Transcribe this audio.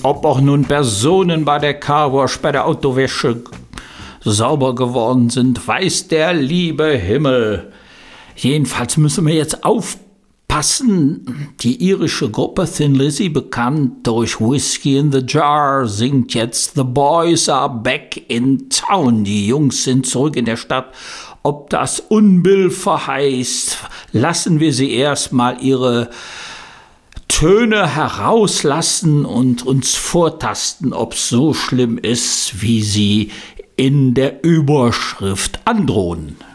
ob auch nun Personen bei der Carwash, bei der Autowäsche sauber geworden sind, weiß der liebe Himmel. Jedenfalls müssen wir jetzt aufpassen. Die irische Gruppe Thin Lizzy, bekannt durch Whiskey in the Jar, singt jetzt The Boys are back in town. Die Jungs sind zurück in der Stadt. Ob das Unbill verheißt, lassen wir sie erstmal ihre Töne herauslassen und uns vortasten, ob es so schlimm ist, wie sie in der Überschrift androhen.